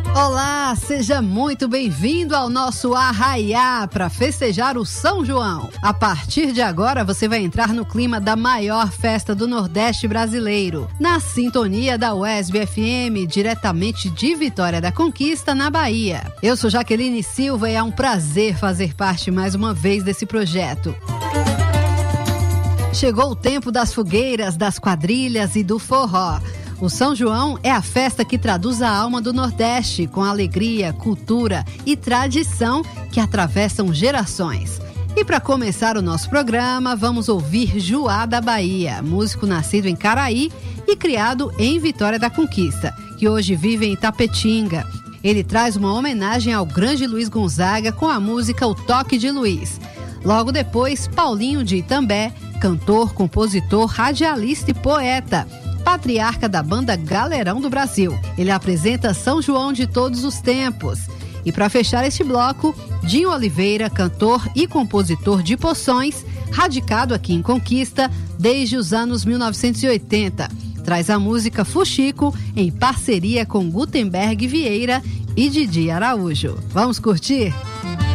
Olá, seja muito bem-vindo ao nosso Arraiá para festejar o São João. A partir de agora você vai entrar no clima da maior festa do Nordeste brasileiro, na sintonia da UESB FM, diretamente de Vitória da Conquista, na Bahia. Eu sou Jaqueline Silva e é um prazer fazer parte mais uma vez desse projeto. Chegou o tempo das fogueiras, das quadrilhas e do forró. O São João é a festa que traduz a alma do Nordeste, com alegria, cultura e tradição que atravessam gerações. E para começar o nosso programa, vamos ouvir Juá da Bahia, músico nascido em Caraí e criado em Vitória da Conquista, que hoje vive em Itapetinga. Ele traz uma homenagem ao grande Luiz Gonzaga com a música O Toque de Luiz. Logo depois, Paulinho de Itambé, cantor, compositor, radialista e poeta, patriarca da banda Galerão do Brasil. Ele apresenta São João de todos os tempos. E para fechar este bloco, Dinho Oliveira, cantor e compositor de Poções, radicado aqui em Conquista desde os anos 1980. Traz a música Fuxico em parceria com Gutenberg Vieira e Didi Araújo. Vamos curtir?